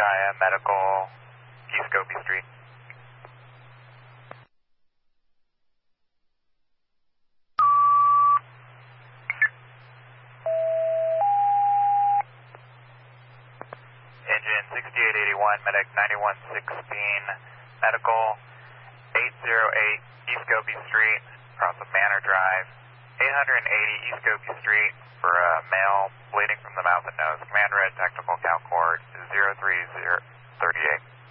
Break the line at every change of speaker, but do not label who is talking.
Gaia Medical, East Gopi Street. Engine 6881, Medic 9116, Medical 808 East Gopi Street, across the Manor Drive, 880 East Gopi Street for a male bleeding from the mouth and nose. Command red, technical cal cord 03038.